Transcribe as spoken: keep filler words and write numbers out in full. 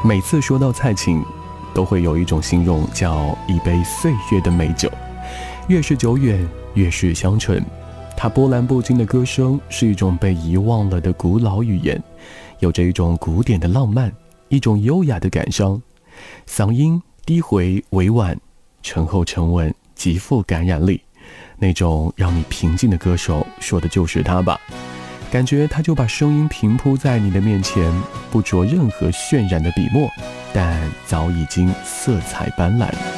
每次说到蔡琴，都会有一种形容叫一杯岁月的美酒，越是久远，越是香醇。她波澜不惊的歌声是一种被遗忘了的古老语言，有着一种古典的浪漫，一种优雅的感伤。嗓音低回委婉，醇厚沉稳，极富感染力。那种让你平静的歌手，说的就是他吧。感觉他就把声音平铺在你的面前，不着任何渲染的笔墨，但早已经色彩斑斓。